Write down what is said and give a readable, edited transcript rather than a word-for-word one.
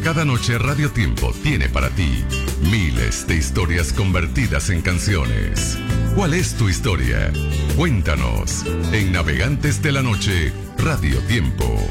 Cada noche Radio Tiempo tiene para ti miles de historias convertidas en canciones. ¿Cuál es tu historia? Cuéntanos en Navegantes de la Noche, Radio Tiempo.